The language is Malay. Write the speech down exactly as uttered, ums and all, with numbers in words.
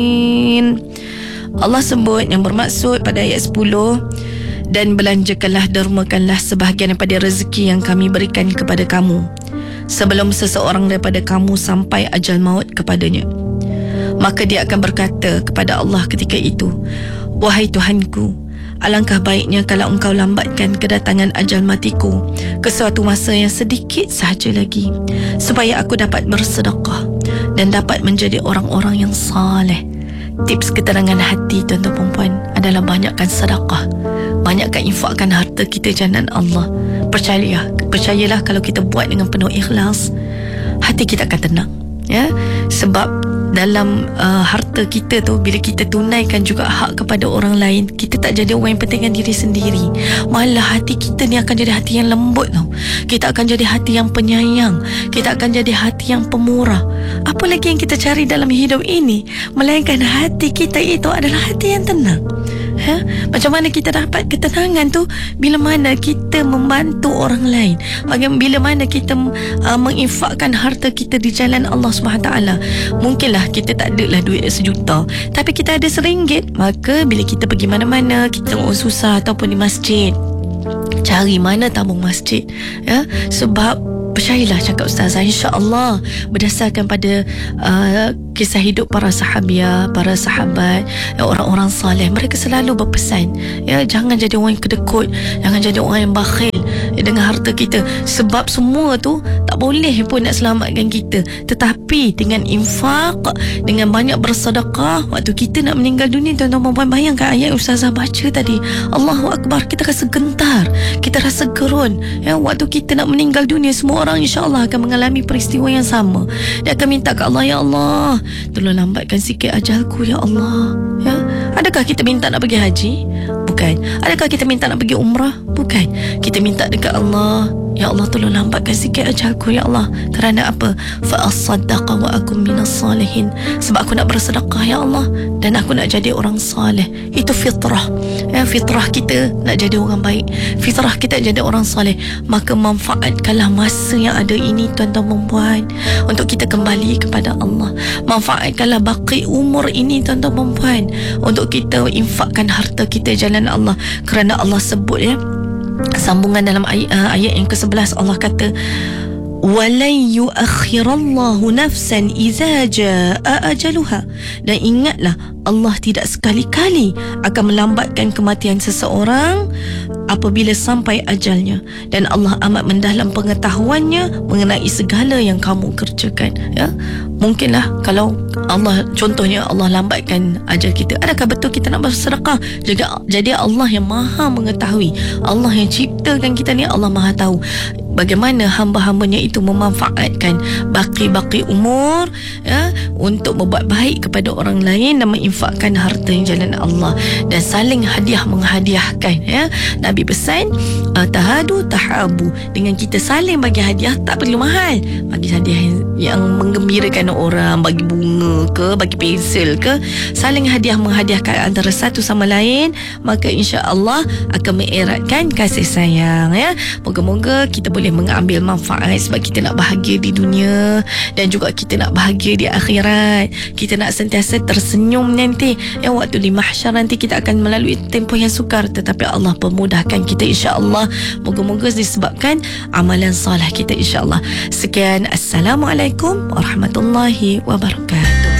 Allah sebut yang bermaksud pada ayat sepuluh, dan belanjakanlah, dermakanlah sebahagian daripada rezeki yang kami berikan kepada kamu sebelum seseorang daripada kamu sampai ajal maut kepadanya. Maka dia akan berkata kepada Allah ketika itu, wahai Tuhanku, alangkah baiknya kalau engkau lambatkan kedatangan ajal matiku ke suatu masa yang sedikit sahaja lagi, supaya aku dapat bersedekah dan dapat menjadi orang-orang yang saleh. Tips ketenangan hati tuan-tuan dan puan adalah banyakkan sedekah, banyakkan infakkan harta kita jalan Allah. Percayalah, percayalah kalau kita buat dengan penuh ikhlas, hati kita akan tenang, ya. Sebab dalam uh, harta kita tu, bila kita tunaikan juga hak kepada orang lain, kita tak jadi orang yang pentingkan diri sendiri. Malah hati kita ni akan jadi hati yang lembut tau. Kita akan jadi hati yang penyayang, kita akan jadi hati yang pemurah. Apa lagi yang kita cari dalam hidup ini melainkan hati kita itu adalah hati yang tenang. Ha? Macam mana kita dapat ketenangan tu? Bila mana kita membantu orang lain, bila mana kita uh, menginfakkan harta kita di jalan Allah subhanahu wa taala. Mungkinlah kita tak ada lah duit sejuta, tapi kita ada seringgit. Maka bila kita pergi mana-mana, kita orang susah ataupun di masjid, cari mana tabung masjid, ya. Sebab percayalah cakap Ustazah, insya-Allah berdasarkan pada uh, kisah hidup para sahabiah, para sahabat, ya, orang-orang saleh, mereka selalu berpesan, ya, jangan jadi orang yang kedekut, jangan jadi orang yang bakhil dengan harta kita. Sebab semua tu tak boleh pun nak selamatkan kita, tetapi dengan infak, dengan banyak bersedekah, waktu kita nak meninggal dunia, tuan-tuan puan, bayangkan ayat Ustazah baca tadi, Allahu Akbar, kita rasa gentar, kita rasa gerun, ya, waktu kita nak meninggal dunia. Semua orang insya-Allah akan mengalami peristiwa yang sama. Dia akan minta ke Allah, ya Allah, tolong lambatkan sikit ajalku, ya Allah, ya. Adakah kita minta nak pergi haji? Bukan. Adakah kita minta nak pergi umrah? Bukan. Kita minta dekat Allah, ya Allah, tolong lambatkan sikit ajalku, ya Allah. Kerana apa? Fa asaddaqa wa akum minas salihin. Sebab aku nak bersedekah, ya Allah, dan aku nak jadi orang saleh. Itu fitrah, ya, fitrah kita nak jadi orang baik, fitrah kita jadi orang saleh. Maka manfaatkanlah masa yang ada ini, tuan-tuan dan puan, untuk kita kembali kepada Allah. Manfaatkanlah baki umur ini, tuan-tuan dan puan, untuk kita infakkan harta kita jalan Allah. Kerana Allah sebut, ya, sambungan dalam ayat, uh, ayat yang ke sebelas, Allah kata, walan yuakhirallahu nafsan idza jaa ajaluha. Dan ingatlah, Allah tidak sekali-kali akan melambatkan kematian seseorang apabila sampai ajalnya, dan Allah amat mendalam pengetahuannya mengenai segala yang kamu kerjakan, ya. Mungkinlah kalau Allah, contohnya Allah lambatkan ajal kita, adakah betul kita nak bersedekah? Juga, jadi Allah yang maha mengetahui, Allah yang ciptakan kita ni, Allah maha tahu bagaimana hamba-hambanya itu memanfaatkan baki-baki umur, ya, untuk berbuat baik kepada orang lain dan menginfakkan harta yang jalan Allah, dan saling hadiah menghadiahkan, ya. Nabi pesan, uh, tahadu tahabu, dengan kita saling bagi hadiah, tak perlu mahal, bagi hadiah yang, yang menggembirakan orang, bagi bunga ke, bagi pensel ke, saling hadiah menghadiahkan antara satu sama lain, maka insya-Allah akan mengeratkan kasih sayang, ya. Moga-moga kita boleh mengambil manfaat, sebab kita nak bahagia di dunia dan juga kita nak bahagia di akhirat. Kita nak sentiasa tersenyum nanti, ya, waktu di mahsyar nanti kita akan melalui tempoh yang sukar, tetapi Allah permudahkan kita, insya-Allah. Moga-moga disebabkan amalan soleh kita, insya-Allah. Sekian, assalamualaikum warahmatullahi wabarakatuh.